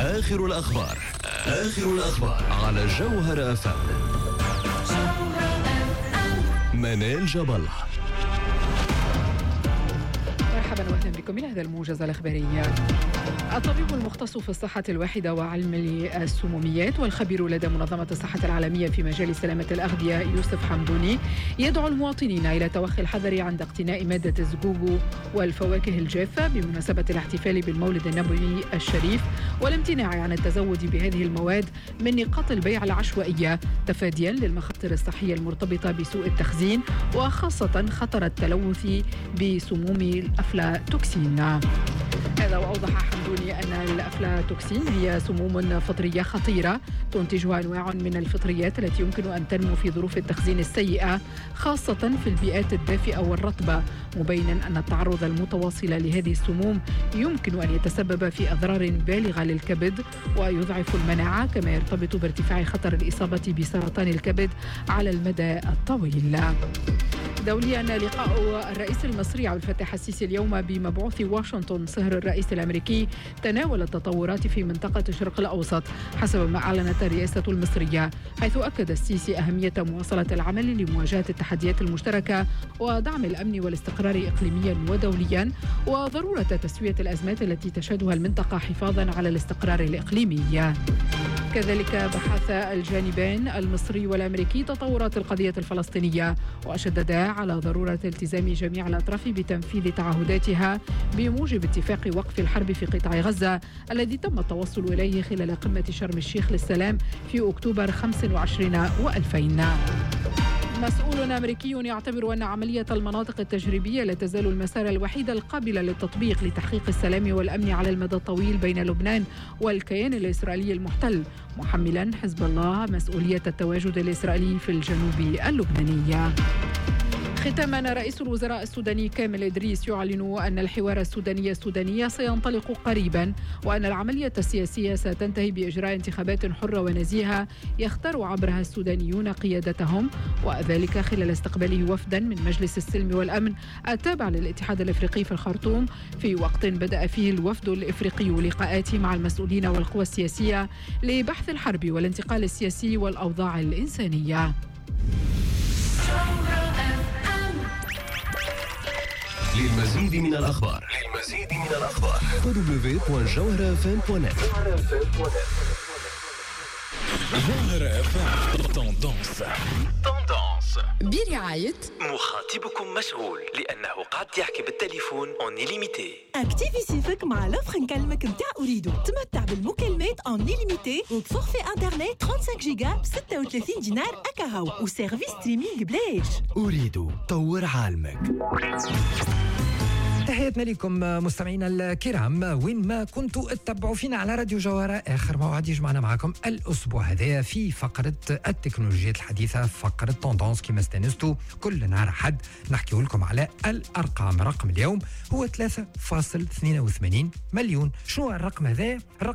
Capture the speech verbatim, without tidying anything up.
آخر الأخبار آخر الأخبار على جوهر أف أم. منال جبل. مرحبا واهلا بكم الى هذا الموجز الاخباري. الطبيب المختص في الصحة الواحدة وعلم السموميات والخبير لدى منظمة الصحة العالمية في مجال سلامة الأغذية يوسف حمدوني يدعو المواطنين إلى توخي الحذر عند اقتناء مادة الزقوق والفواكه الجافة بمناسبة الاحتفال بالمولد النبوي الشريف، والامتناع عن التزود بهذه المواد من نقاط البيع العشوائية تفاديا للمخاطر الصحية المرتبطة بسوء التخزين وخاصة خطر التلوث بسموم الأفلاتوكسين. هذا وأوضح حمدوني أن الأفلاتوكسين هي سموم فطرية خطيرة تنتجها أنواع من الفطريات التي يمكن أن تنمو في ظروف التخزين السيئة خاصة في البيئات الدافئة والرطبة، مبينا أن التعرض المتواصل لهذه السموم يمكن أن يتسبب في أضرار بالغة للكبد ويضعف المناعة، كما يرتبط بارتفاع خطر الإصابة بسرطان الكبد على المدى الطويل. دوليا، لقاء الرئيس المصري عبد الفتاح السيسي اليوم بمبعوث واشنطن صهر الرئيس الأمريكي تناول التطورات في منطقة الشرق الأوسط حسب ما أعلنت الرئاسة المصرية، حيث أكد السيسي أهمية مواصلة العمل لمواجهة التحديات المشتركة ودعم الأمن والاستقرار إقليميا ودوليا وضرورة تسوية الأزمات التي تشهدها المنطقة حفاظا على الاستقرار الإقليمي. كذلك بحث الجانبين المصري والأمريكي تطورات القضية الفلسطينية، وشددا على ضرورة التزام جميع الأطراف بتنفيذ تعهداتها بموجب اتفاق وقف الحرب في قطاع غزة الذي تم التوصل إليه خلال قمة شرم الشيخ للسلام في أكتوبر خمسة وعشرين وألفين. مسؤول أمريكي يعتبر أن عملية المناطق التجريبية لا تزال المسار الوحيد القابل للتطبيق لتحقيق السلام والأمن على المدى الطويل بين لبنان والكيان الإسرائيلي المحتل، محملا حزب الله مسؤولية التواجد الإسرائيلي في الجنوب اللبناني. ختاما، رئيس الوزراء السوداني كامل إدريس يعلن أن الحوار السوداني السوداني سينطلق قريبا، وأن العملية السياسية ستنتهي بإجراء انتخابات حرة ونزيهة يختار عبرها السودانيون قيادتهم، وذلك خلال استقباله وفدا من مجلس السلم والأمن التابع للاتحاد الأفريقي في الخرطوم، في وقت بدأ فيه الوفد الإفريقي لقاءاته مع المسؤولين والقوى السياسية لبحث الحرب والانتقال السياسي والأوضاع الإنسانية. للمزيد من الأخبار للمزيد من الأخبار دبليو دوت جوهر اف ام دوت نت. جوهر اف ام توندونس توندونس برعاية مخاطبكم مشغول لأنه قاعد يحكي بالتليفون اون إليميتي. اكتيفي سيفك مع لوفر نكلمك متاع أريدو، تمتع بالمكالمات اون إليميتي وبفورفي انترنت خمسة وثلاثين جيجا ب ستة وثلاثين دينار أكاهو وسيرفيس ستريمينج بلاش. أريدو، طور عالمك. تحياتنا لكم مستمعينا الكرام وين ما كنتوا اتبعوا فينا على راديو جوهرة. آخر موعد يجمعنا معكم الأسبوع هذا في فقرة التكنولوجيات الحديثة، فقرة توندونس كما استنستوا كل نهار حد نحكي لكم على الأرقام. رقم اليوم هو ثلاثة فاصلة اثنين وثمانين مليون. شنو الرقم هذا؟